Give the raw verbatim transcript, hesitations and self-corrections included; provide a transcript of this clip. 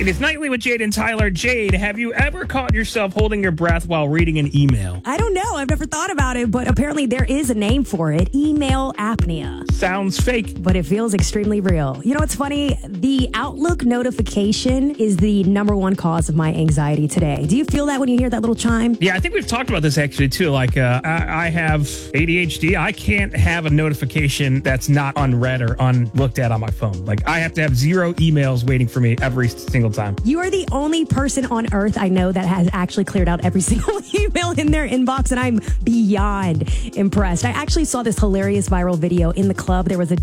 It is Nightly with Jade and Tyler. Jade, have you ever caught yourself holding your breath while reading an email? I don't know. I've never thought about it, but apparently there is a name for it. Email apnea. Sounds fake. But it feels extremely real. You know what's funny? The Outlook notification is the number one cause of my anxiety today. Do you feel that when you hear that little chime? Yeah, I think we've talked about this actually too. Like, uh, I, I have A D H D. I can't have a notification that's not unread or unlooked at on my phone. Like, I have to have zero emails waiting for me every single time. You are the only person on earth I know that has actually cleared out every single email in their inbox, and I'm beyond impressed. I actually saw this hilarious viral video in the club. There was a